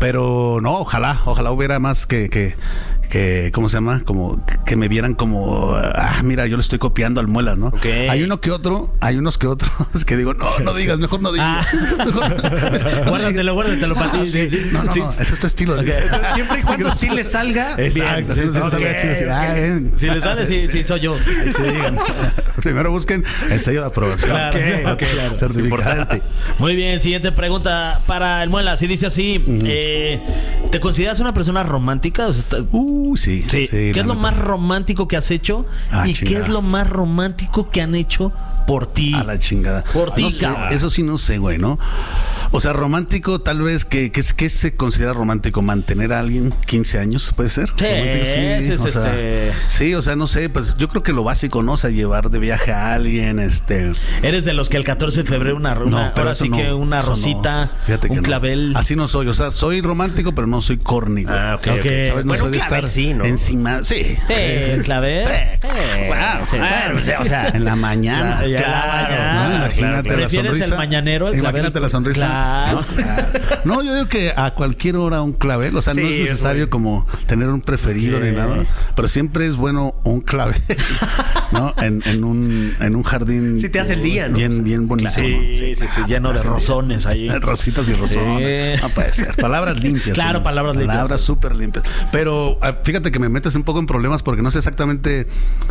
Pero no, ojalá hubiera más que ¿cómo se llama? Como que me vieran como, mira, yo le estoy copiando al Muelas, ¿no? Okay. Hay unos que otros que digo, no digas, mejor no digas. Guárdatelo para ti. Sí. No, ese es tu estilo. Okay. Siempre y cuando sí le salga, exacto, bien. Si le sale, sí soy yo. Sí, primero busquen el sello de aprobación. Claro. Certificado. Importante. Muy bien, siguiente pregunta para el Muelas. Y dice así, ¿te consideras una persona romántica? O sea, sí. ¿Qué es lo más romántico que has hecho? ¿Y qué es lo más romántico que han hecho por ti? A la chingada. Por ti, no sé, eso sí no sé, güey, ¿no? O sea, romántico, tal vez, ¿qué se considera romántico? ¿Mantener a alguien 15 años, puede ser? Sí, o sea, no sé, pues yo creo que lo básico, ¿no? O sea, llevar de viaje a alguien, Eres de los que el 14 de febrero ahora sí que una rosita, un clavel. Así no soy, o sea, soy romántico, pero no soy corny, güey. Okay. ¿Sabes? No soy de estar encima. Sí, el clavel. Claro, o sea, en la mañana. Claro. Imagínate la ¿Prefieres sonrisa. El mañanero, el clavel? Imagínate la sonrisa. Claro. No, yo digo que a cualquier hora un clavel, o sea, no es necesario como tener un preferido ni nada, pero siempre es bueno un clavel, ¿no? En un jardín. Sí te hace el día, ¿no? Bien bonito. Sí, lleno de rosones ahí. Rositas y rosones. No puede ser. Palabras limpias. Claro, ¿sí? palabras limpias. Palabras súper limpias. Pero fíjate que me metes un poco en problemas porque no sé exactamente.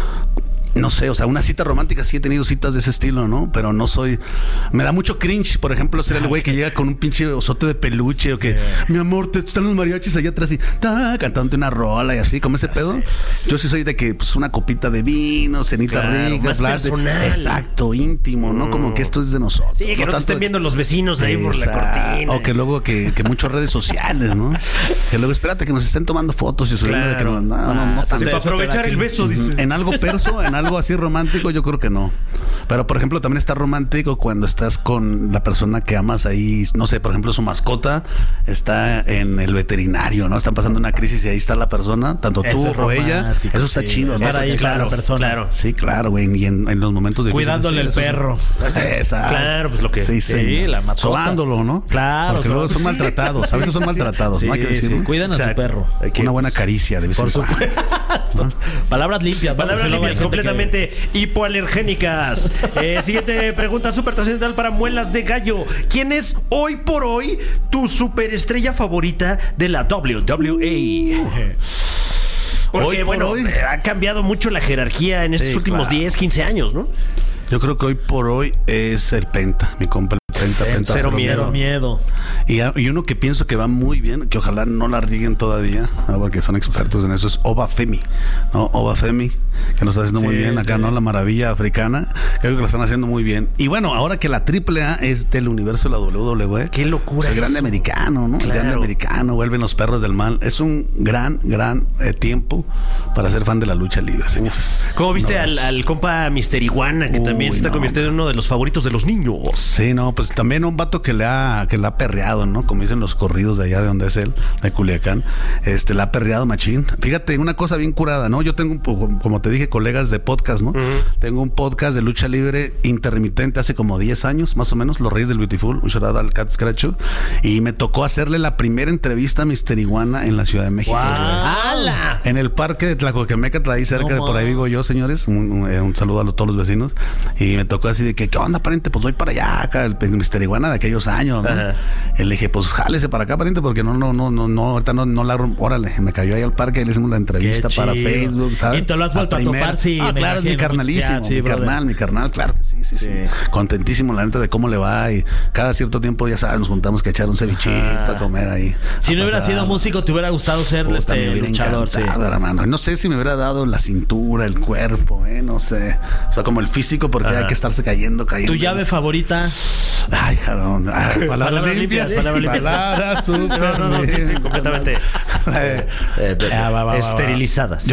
No sé, o sea, una cita romántica sí he tenido citas de ese estilo, ¿no? Pero no soy... Me da mucho cringe, por ejemplo, ser el güey que llega con un pinche osote de peluche o que, mi amor, están los mariachis allá atrás y cantándote una rola y así, como ese pedo. Yo sí soy de que, pues, una copita de vino, cenita rica, más personal. Exacto, íntimo, ¿no? Como que esto es de nosotros. Sí, que no estén viendo los vecinos ahí por la cortina. O que luego que muchas redes sociales, ¿no? Que luego, espérate, que nos estén tomando fotos y subiendo de que no para aprovechar el beso, dice. En algo algo así romántico, yo creo que no. Pero, por ejemplo, también está romántico cuando estás con la persona que amas ahí, no sé, por ejemplo, su mascota está en el veterinario, ¿no? Están pasando una crisis y ahí está la persona, tanto tú o ella. Eso está chido, ¿no? Estar ahí con la persona. Claro. Sí, claro, güey. Y en los momentos de cuidándole el perro. Exacto. Claro, pues lo que... Sí, la mascota. Sobándolo, ¿no? Claro. Porque luego son maltratados. A veces son maltratados, ¿no? Hay que decirlo. Sí, cuidan a su perro. Una buena caricia de vez en cuando. Palabras limpias. Palabras limpias, completamente hipoalergénicas. Siguiente pregunta súper trascendental para Muelas de Gallo. ¿Quién es hoy por hoy tu superestrella favorita de la WWE? Porque, hoy ha cambiado mucho la jerarquía en estos últimos 10, 15 años, ¿no? Yo creo que hoy por hoy es el Penta, mi compa. Penta, cero miedo. Y uno que pienso que va muy bien, que ojalá no la rieguen todavía, ¿no? Porque son expertos en eso, es Oba Femi, ¿no? Oba Femi, que nos está haciendo muy bien acá, ¿no? La maravilla africana, creo que lo están haciendo muy bien. Y bueno, ahora que la AAA es del universo de la WWE, qué locura. Es el grande americano, ¿no? Claro. El grande americano, vuelven los perros del mal. Es un gran tiempo para ser fan de la lucha libre, señores. ¿Cómo viste al compa Mister Iguana, que también se está convirtiendo en uno de los favoritos de los niños? Sí, no, pues también un vato que le ha perreado, ¿no? Como dicen los corridos de allá de donde es él, de Culiacán, la ha perreado machín. Fíjate, una cosa bien curada, ¿no? Yo tengo, como te dije, colegas de podcast, ¿no? Tengo un podcast de lucha libre intermitente hace como 10 años, más o menos, Los Reyes del Beautiful, un shout out al Cat Scratcho, y me tocó hacerle la primera entrevista a Mister Iguana en la Ciudad de México. ¡Hala! En el parque de Tlacoquemeca, ahí cerca de por ahí vivo yo, señores. Un saludo a todos los vecinos. Y me tocó así de que, ¿qué onda, pariente? Pues voy para allá, acá, el Mister Iguana de aquellos años, ¿no? Y le dije, pues jálese para acá, pariente, porque no, ahorita no la... Órale, me cayó ahí al parque y le hicimos la entrevista para Facebook, ¿sabes? ¿Y te lo has vuelto a topar? Sí, claro, es mi carnalísimo, mi carnal, claro que sí. Contentísimo, la neta, de cómo le va, y cada cierto tiempo, ya sabes, nos juntamos que echar un cevichito, a comer ahí. Si no hubiera sido músico, te hubiera gustado ser luchador, hermano. No sé si me hubiera dado la cintura, el cuerpo, no sé. O sea, como el físico, porque hay que estarse cayendo. ¿Tu llave favorita? Ay, jarón. Palabras limpias. Palabras súper sí, completamente esterilizadas.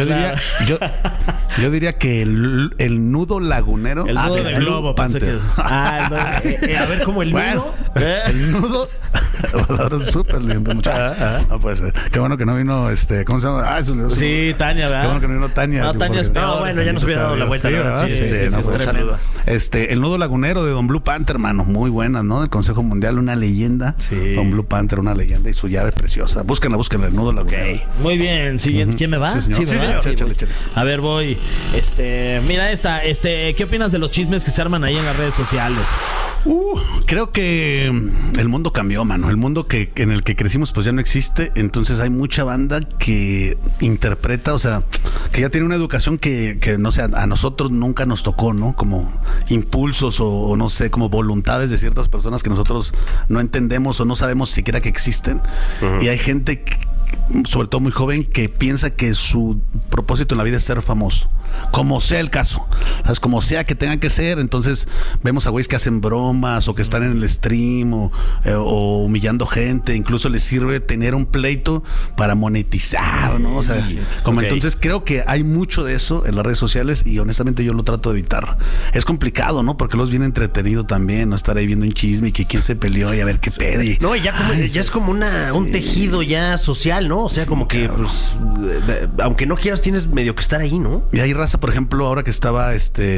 Yo diría que el nudo lagunero. El nudo del globo. Panther. A ver, ¿cómo el nudo? El nudo Voladora súper lindo, muchacho. No puede ser. Qué bueno que no vino, ¿cómo se llama? Ah, Sí, Tania, ¿verdad? Qué bueno que no vino Tania. No, Tania es porque- peor. bueno, ya nos hubiera dado la vuelta. Sí, ¿no? ¿verdad? Sí, Sí, sí, no, sí, pues, tremendo. El nudo lagunero de Don Blue Panther, hermano, muy buenas, ¿no? Del Consejo Mundial, una leyenda. Sí. Don Blue Panther, una leyenda y su llave preciosa. Búsquenla, el nudo lagunero. Muy bien, siguiente. ¿Quién me va? Sí, señor. ¿verdad? Sí, échale, échale. A ver, voy. Mira esta, ¿qué opinas de los chismes que se arman ahí en las redes sociales? Creo que el mundo cambió, mano. El mundo en el que crecimos pues ya no existe. Entonces hay mucha banda que interpreta, o sea, que ya tiene una educación que no sé, a nosotros nunca nos tocó, ¿no? Como impulsos o no sé, como voluntades de ciertas personas que nosotros no entendemos o no sabemos siquiera que existen. Y hay gente sobre todo muy joven, que piensa que su propósito en la vida es ser famoso, como sea el caso, ¿sabes? Como sea que tenga que ser. Entonces vemos a güeyes que hacen bromas o que están en el stream o humillando gente. Incluso les sirve tener un pleito para monetizar, ¿no? O sea, como entonces creo que hay mucho de eso en las redes sociales y honestamente yo lo trato de evitar. Es complicado, ¿no? Porque los viene entretenido también, no estar ahí viendo un chisme y que quién se peleó y a ver qué pedo. No, y ya, como, ya es como un tejido ya social, ¿no? O sea, como que, pues, aunque no quieras, tienes medio que estar ahí, ¿no? Y hay raza, por ejemplo, ahora que estaba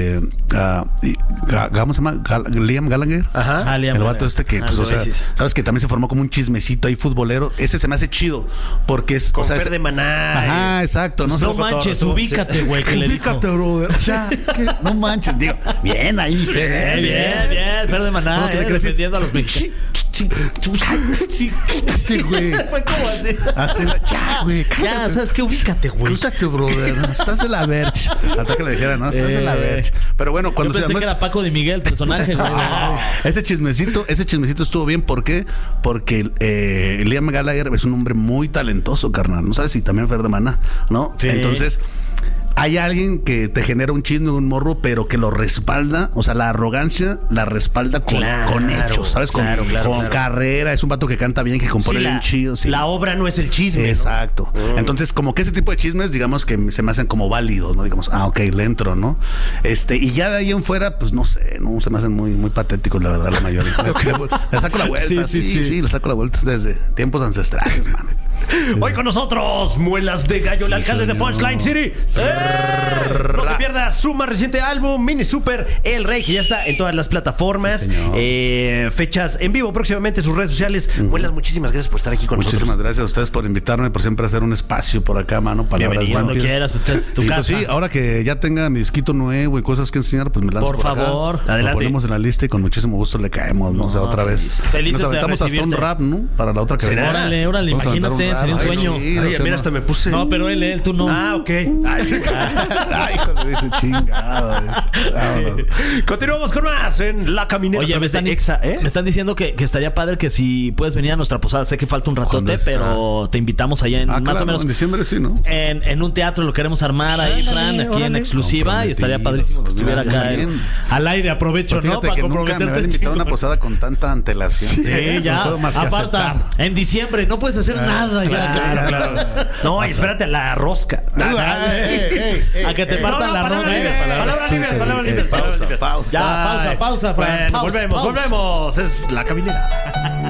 ¿cómo se llama? Liam Gallagher. Ajá. El vato que, pues, o sea, sabes que también se formó como un chismecito ahí futbolero. Ese se me hace chido porque es, con o sea, Fer de Maná. Ajá, exacto. No, no manches, ubícate, güey, que le dijo. Ubícate, brother. O sea, no manches. Digo, bien ahí, mi Fer. Bien, Fer de Maná, defendiendo a los mexicanos. Quítate, güey. Fue como así. Ya, güey. Ya, ¿sabes qué? Ubícate, güey. Ubícate, brother. Estás de la Verge. Hasta que le dijera, ¿no? Estás de la Verge. Pero bueno, cuando yo pensé que era Paco de Miguel, el personaje, güey. Ese chismecito estuvo bien. ¿Por qué? Porque Liam Gallagher es un hombre muy talentoso, carnal. No sabes si también Fer de Maná, ¿no? Sí. Entonces, hay alguien que te genera un chisme, un morro, pero que lo respalda, o sea, la arrogancia la respalda con hechos, ¿sabes? Con carrera. Es un vato que canta bien, que compone bien chido. Sí. La obra no es el chisme. Exacto. ¿No? Entonces, como que ese tipo de chismes, digamos que se me hacen como válidos, ¿no? Digamos, ok, le entro, ¿no? Y ya de ahí en fuera, pues no sé, ¿no? Se me hacen muy, muy patéticos, la verdad, la mayoría. Le saco la vuelta. Sí, le saco la vuelta desde tiempos ancestrales, man. Hoy con nosotros, Muelas de Gallo, el alcalde de Punchline City. No se pierda su más reciente álbum, Mini Super El Rey, que ya está en todas las plataformas. Fechas en vivo próximamente en sus redes sociales. Muelas, muchísimas gracias por estar aquí con nosotros. Muchísimas gracias a ustedes por invitarme, por siempre hacer un espacio por acá, mano. Palabras cuando quieras, esta es tu casa. Pues sí, ahora que ya tenga mi disquito nuevo y cosas que enseñar, pues me lanzo por favor, acá. Adelante. Lo ponemos en la lista y con muchísimo gusto le caemos, ¿no? O sea, otra vez. Felices nos aventamos de hasta un rap, ¿no? Para la otra que venga. Órale, vamos a aventar imagínate, sería un sueño. Ay, mira, hasta me puse. No, pero él, tú no. Ah, ok. Ay, hijo, le dice chingado. Continuamos con más en La Caminera. Oye, me están diciendo que estaría padre que si puedes venir a nuestra posada. Sé que falta un ratote, pero te invitamos allá en más o menos. En diciembre sí, ¿no? En un teatro lo queremos armar ahí, Fran, aquí en exclusiva. Y estaría padrísimo que estuviera acá al aire. Aprovecho, ¿no? Para que nunca me habían invitado a una posada con tanta antelación. Sí, ya. No puedo más que Aparta, en diciembre no puedes hacer nada. Claro. No, espérate a la rosca. A que te partan la rosca. Palabras libres. Pausa. Ya, pausa, Fran. Volvemos. Es La Caminera.